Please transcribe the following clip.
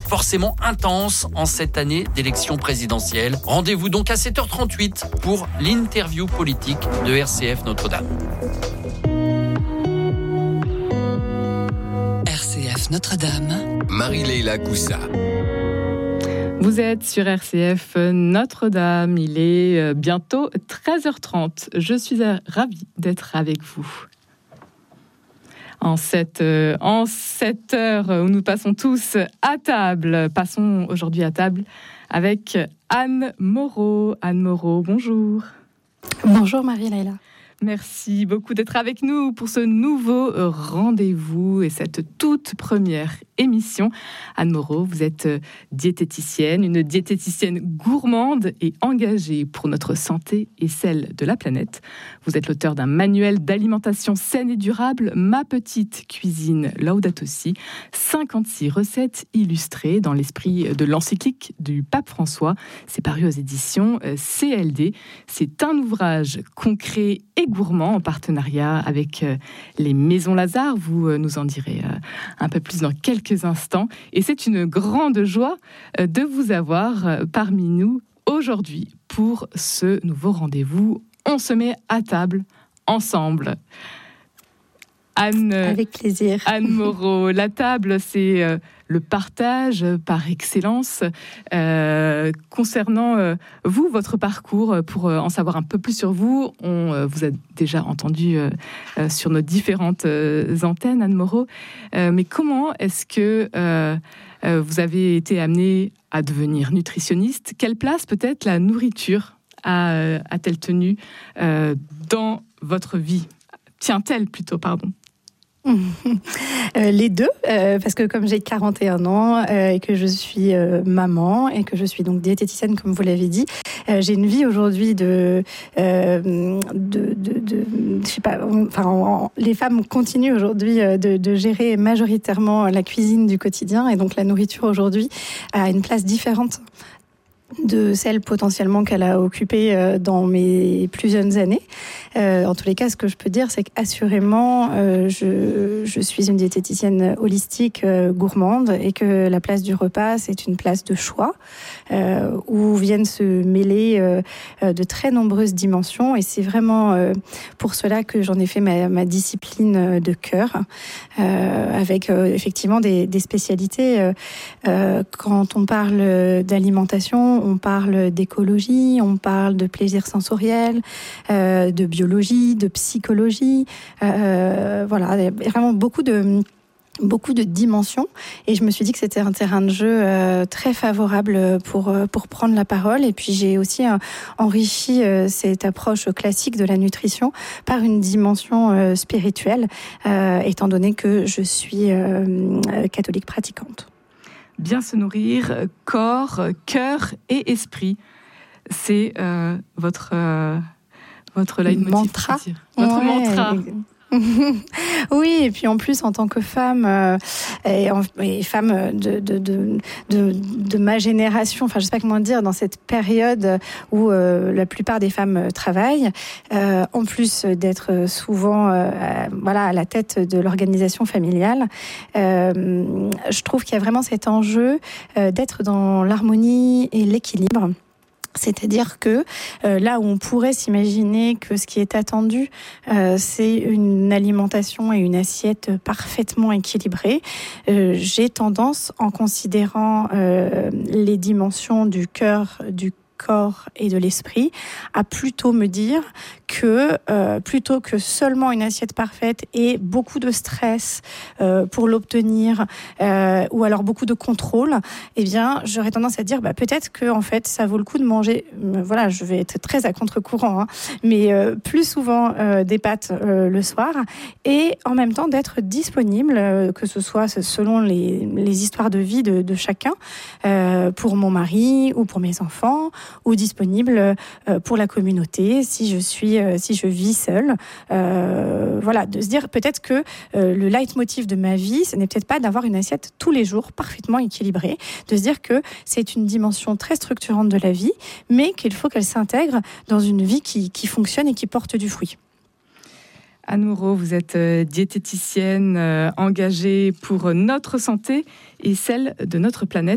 forcément intense en cette année d'élection présidentielle. Rendez-vous donc à 7h38 pour l'interview politique de RCF Notre-Dame. RCF Notre-Dame. Marie-Leila Coussa. Vous êtes sur RCF Notre-Dame, il est bientôt 13h30. Je suis ravie d'être avec vous. En cette heure où nous passons tous à table, passons aujourd'hui à table avec Anne Moreau. Anne Moreau, bonjour. Bonjour Marie-Leila. Merci beaucoup d'être avec nous pour ce nouveau rendez-vous et cette toute première émission. Anne Moreau, vous êtes diététicienne, une diététicienne gourmande et engagée pour notre santé et celle de la planète. Vous êtes l'auteur d'un manuel d'alimentation saine et durable, Ma petite cuisine Laudato Si, 56 recettes illustrées dans l'esprit de l'encyclique du pape François. C'est paru aux éditions CLD. C'est un ouvrage concret et gourmand en partenariat avec les Maisons Lazare. Vous nous en direz un peu plus dans quelques instants. Et c'est une grande joie de vous avoir parmi nous aujourd'hui pour ce nouveau rendez-vous. On se met à table ensemble. Anne, avec plaisir. Anne Moreau, la table, c'est le partage par excellence. Concernant vous, votre parcours, pour en savoir un peu plus sur vous, on vous a déjà entendu sur nos différentes antennes, Anne Moreau. Mais comment est-ce que vous avez été amenée à devenir nutritionniste ? Quelle place peut-être la nourriture a-t-elle tenu dans votre vie ? Tient-elle plutôt, pardon ? Les deux, parce que comme j'ai 41 ans et que je suis maman et que je suis donc diététicienne comme vous l'avez dit, j'ai une vie aujourd'hui je sais pas, enfin les femmes continuent aujourd'hui de gérer majoritairement la cuisine du quotidien et donc la nourriture aujourd'hui a une place différente de celle potentiellement qu'elle a occupée dans mes plus jeunes années. En tous les cas, ce que je peux dire, c'est qu'assurément, je suis une diététicienne holistique gourmande et que la place du repas, c'est une place de choix où viennent se mêler de très nombreuses dimensions et c'est vraiment pour cela que j'en ai fait ma discipline de cœur avec effectivement des spécialités. Quand on parle d'alimentation, on parle d'écologie, on parle de plaisir sensoriel, de biologie, de psychologie. Voilà, il y a vraiment beaucoup de dimensions et je me suis dit que c'était un terrain de jeu très favorable pour prendre la parole et puis j'ai aussi enrichi cette approche classique de la nutrition par une dimension spirituelle étant donné que je suis catholique pratiquante. Bien se nourrir, corps, cœur et esprit. C'est votre leitmotiv. Mantra. Votre mantra. Oui, et puis en plus en tant que femme et femme de ma génération, enfin je sais pas comment dire, dans cette période où la plupart des femmes travaillent, en plus d'être souvent à la tête de l'organisation familiale, je trouve qu'il y a vraiment cet enjeu d'être dans l'harmonie et l'équilibre. C'est-à-dire que là où on pourrait s'imaginer que ce qui est attendu, c'est une alimentation et une assiette parfaitement équilibrée, j'ai tendance, en considérant les dimensions du cœur, du corps et de l'esprit, à plutôt me dire que plutôt que seulement une assiette parfaite et beaucoup de stress pour l'obtenir ou alors beaucoup de contrôle, eh bien j'aurais tendance à dire peut-être que en fait ça vaut le coup de manger, voilà, je vais être très à contre-courant, mais plus souvent des pâtes le soir et en même temps d'être disponible, que ce soit selon les histoires de vie de chacun, pour mon mari ou pour mes enfants, ou disponible pour la communauté si je vis seule. Voilà, de se dire peut-être que le leitmotiv de ma vie, ce n'est peut-être pas d'avoir une assiette tous les jours parfaitement équilibrée, de se dire que c'est une dimension très structurante de la vie, mais qu'il faut qu'elle s'intègre dans une vie qui fonctionne et qui porte du fruit. Anne Moreau, vous êtes diététicienne engagée pour notre santé et celle de notre planète.